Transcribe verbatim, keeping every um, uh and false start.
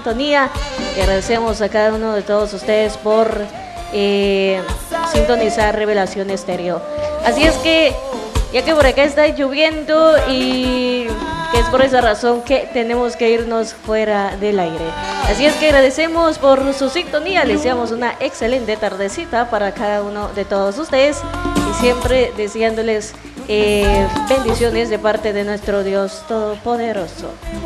sintonía y agradecemos a cada uno de todos ustedes por eh, sintonizar Revelación Estéreo. Así es que, ya que por acá está lloviendo y que es por esa razón que tenemos que irnos fuera del aire. Así es que agradecemos por su sintonía, les deseamos una excelente tardecita para cada uno de todos ustedes y siempre deseándoles eh, bendiciones de parte de nuestro Dios Todopoderoso.